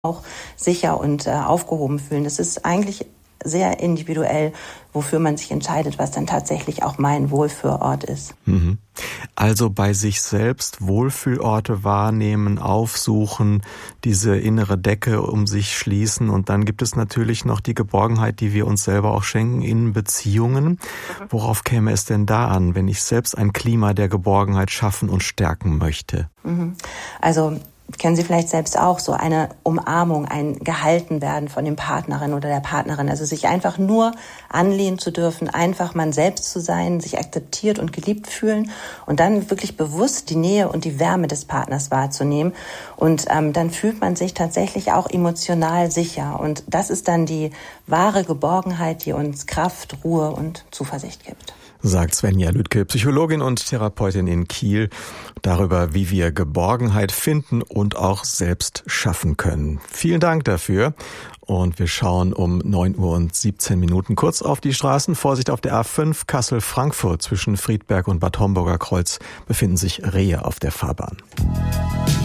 auch sicher und aufgehoben fühlen. Das ist eigentlich sehr individuell, wofür man sich entscheidet, was dann tatsächlich auch mein Wohlfühlort ist. Also bei sich selbst Wohlfühlorte wahrnehmen, aufsuchen, diese innere Decke um sich schließen, und dann gibt es natürlich noch die Geborgenheit, die wir uns selber auch schenken in Beziehungen. Worauf käme es denn da an, wenn ich selbst ein Klima der Geborgenheit schaffen und stärken möchte? Also kennen Sie vielleicht selbst auch so eine Umarmung, ein Gehaltenwerden von dem Partnerin oder der Partnerin. Also sich einfach nur anlehnen zu dürfen, einfach man selbst zu sein, sich akzeptiert und geliebt fühlen und dann wirklich bewusst die Nähe und die Wärme des Partners wahrzunehmen. Und dann fühlt man sich tatsächlich auch emotional sicher. Und das ist dann die wahre Geborgenheit, die uns Kraft, Ruhe und Zuversicht gibt. Sagt Svenja Lüdke, Psychologin und Therapeutin in Kiel, darüber, wie wir Geborgenheit finden und auch selbst schaffen können. Vielen Dank dafür. Und wir schauen um 9:17 kurz auf die Straßen. Vorsicht auf der A5 Kassel-Frankfurt. Zwischen Friedberg und Bad Homburger Kreuz befinden sich Rehe auf der Fahrbahn.